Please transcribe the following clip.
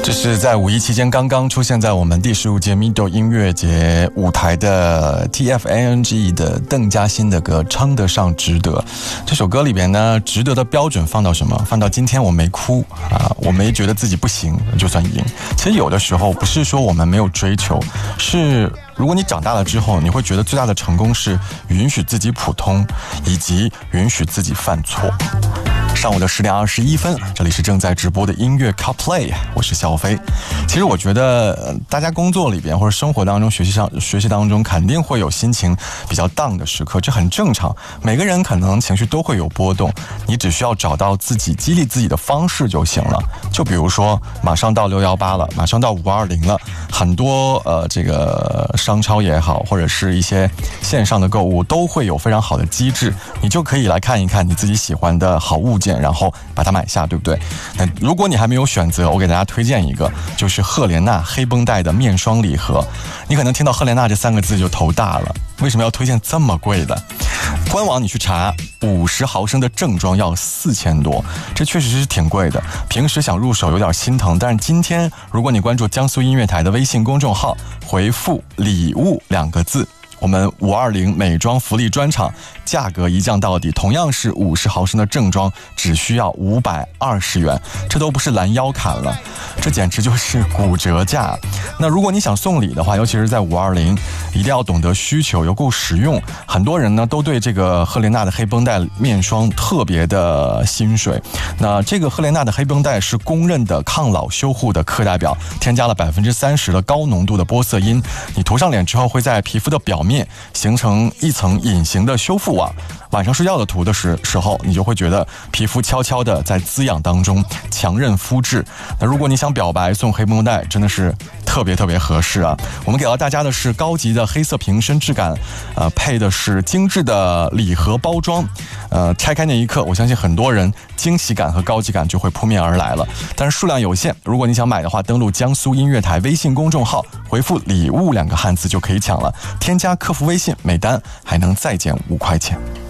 这是在五一期间刚刚出现在我们第15届 Mido 音乐节舞台的 TFANG 的邓嘉欣的歌《称得上值得》。这首歌里边呢，值得的标准放到什么？放到今天我没哭啊，我没觉得自己不行就算赢。其实有的时候不是说我们没有追求，是如果你长大了之后，你会觉得最大的成功是允许自己普通，以及允许自己犯错。上午的10点21分，这里是正在直播的音乐 CarPlay， 我是小飞。其实我觉得大家工作里边或者生活当中、学习当中肯定会有心情比较down的时刻，这很正常。每个人可能情绪都会有波动，你只需要找到自己激励自己的方式就行了。就比如说，马上到618了，马上到520了，很多这个商超也好，或者是一些线上的购物都会有非常好的机制，你就可以来看一看你自己喜欢的好物件，然后把它买下，对不对？那如果你还没有选择，我给大家推荐一个，就是赫莲娜黑绷带的面霜礼盒。你可能听到赫莲娜这3个字就头大了，为什么要推荐这么贵的？官网你去查，50毫升的正装要4000多，这确实是挺贵的。平时想入手有点心疼，但是今天如果你关注江苏音乐台的微信公众号，回复礼物2个字，我们520美妆福利专场价格一降到底，同样是50毫升的正装，只需要520元，这都不是拦腰砍了，这简直就是骨折价。那如果你想送礼的话，尤其是在520，一定要懂得需求，又够实用。很多人呢都对这个赫莲娜的黑绷带面霜特别的心水。那这个赫莲娜的黑绷带是公认的抗老修护的课代表，添加了30%的高浓度的玻色因，你涂上脸之后会在皮肤的表面形成一层隐形的修复网，晚上睡觉的涂的时候，你就会觉得皮肤悄悄的在滋养当中，强韧肤质。那如果你想表白，送黑绷带真的是特别合适啊！我们给到大家的是高级的黑色瓶身质感，配的是精致的礼盒包装。拆开那一刻，我相信很多人惊喜感和高级感就会扑面而来了。但是数量有限，如果你想买的话，登录江苏音乐台微信公众号，回复礼物2个汉字就可以抢了。添加客服微信，每单还能再减5块钱。